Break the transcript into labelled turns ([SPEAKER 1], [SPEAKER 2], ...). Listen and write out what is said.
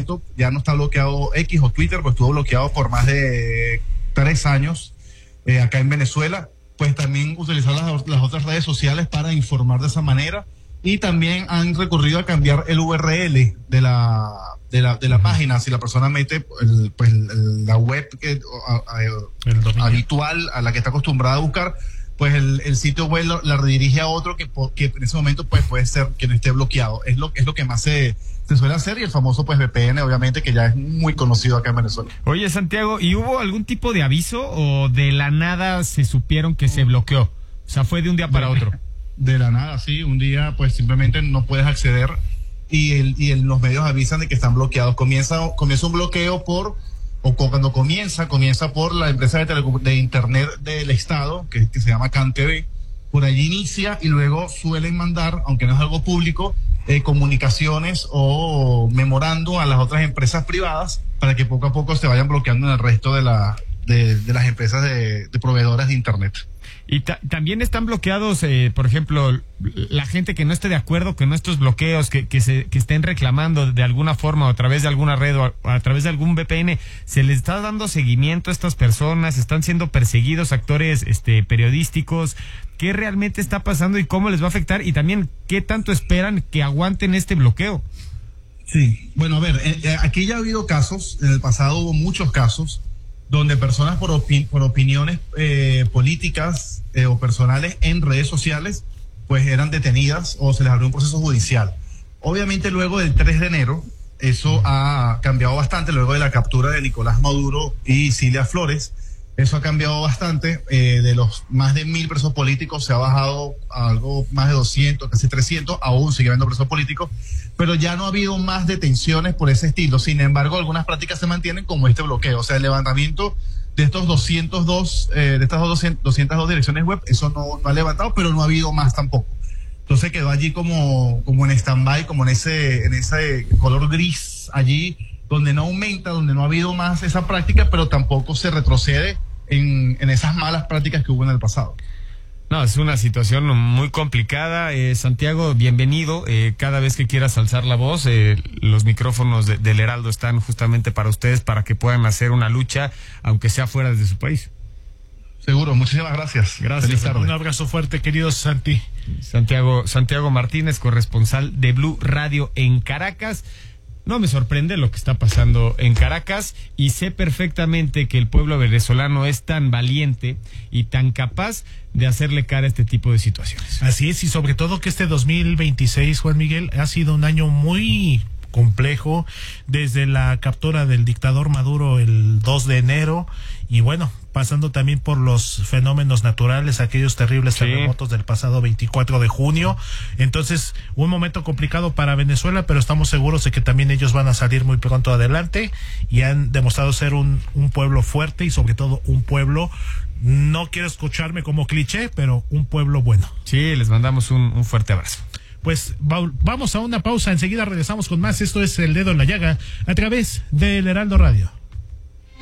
[SPEAKER 1] momento ya no está bloqueado X o Twitter, pues estuvo bloqueado por más de 3 años acá en Venezuela. Pues también utilizar las otras redes sociales para informar de esa manera, y también han recurrido a cambiar el URL de la página. Si la persona mete la web habitual a la que está acostumbrada a buscar, pues el sitio web la redirige a otro que en ese momento pues puede ser que no esté bloqueado. Es lo que más se suele hacer, y el famoso pues VPN, obviamente, que ya es muy conocido acá en Venezuela.
[SPEAKER 2] Oye, Santiago, ¿y hubo algún tipo de aviso o de la nada se supieron que se bloqueó? O sea, ¿fue de un día para otro?
[SPEAKER 1] De la nada, sí. Un día pues simplemente no puedes acceder y los medios avisan de que están bloqueados. Comienza un bloqueo cuando comienza por la empresa de internet del Estado, que se llama CanTV. Por allí inicia, y luego suelen mandar, aunque no es algo público, comunicaciones o memorando a las otras empresas privadas para que poco a poco se vayan bloqueando en el resto de las empresas de proveedoras de internet.
[SPEAKER 2] Y también están bloqueados, por ejemplo, la gente que no esté de acuerdo con estos bloqueos, que estén reclamando de alguna forma o a través de alguna red o a través de algún VPN. ¿Se les está dando seguimiento a estas personas? ¿Están siendo perseguidos actores periodísticos? ¿Qué realmente está pasando y cómo les va a afectar? Y también, ¿qué tanto esperan que aguanten este bloqueo?
[SPEAKER 1] Sí, bueno, a ver, aquí ya ha habido casos, en el pasado hubo muchos casos donde personas por opiniones políticas o personales en redes sociales pues eran detenidas o se les abrió un proceso judicial. Obviamente luego del 3 de enero eso ha cambiado bastante, luego de la captura de Nicolás Maduro y Cilia Flores. Eso ha cambiado bastante. De los más de 1.000 presos políticos se ha bajado a algo más de 200, casi 300, aún sigue habiendo presos políticos, pero ya no ha habido más detenciones por ese estilo. Sin embargo, algunas prácticas se mantienen, como este bloqueo. O sea, el levantamiento de estos 202 direcciones web, eso no ha levantado, pero no ha habido más tampoco. Entonces quedó allí como en stand-by, como en ese color gris allí, donde no aumenta, donde no ha habido más esa práctica, pero tampoco se retrocede en esas malas prácticas que hubo en el pasado.
[SPEAKER 2] No, es una situación muy complicada. Santiago, bienvenido. Cada vez que quieras alzar la voz, los micrófonos del Heraldo están justamente para ustedes, para que puedan hacer una lucha, aunque sea fuera de su país.
[SPEAKER 1] Seguro, muchísimas gracias.
[SPEAKER 2] Gracias.
[SPEAKER 1] Feliz tarde.
[SPEAKER 3] Un abrazo fuerte, querido Santi.
[SPEAKER 2] Santiago Martínez, corresponsal de Blue Radio en Caracas. No me sorprende lo que está pasando en Caracas, y sé perfectamente que el pueblo venezolano es tan valiente y tan capaz de hacerle cara a este tipo de situaciones.
[SPEAKER 3] Así es, y sobre todo que este 2026, Juan Miguel, ha sido un año muy complejo, desde la captura del dictador Maduro el 2 de enero, y bueno, pasando también por los fenómenos naturales, aquellos terribles terremotos del pasado 24 de junio. Entonces, un momento complicado para Venezuela, pero estamos seguros de que también ellos van a salir muy pronto adelante, y han demostrado ser un pueblo fuerte, y sobre todo un pueblo, no quiero escucharme como cliché, pero un pueblo bueno.
[SPEAKER 2] Sí, les mandamos un fuerte abrazo.
[SPEAKER 3] Pues vamos a una pausa, enseguida regresamos con más. Esto es El Dedo en la Llaga a través del Heraldo Radio.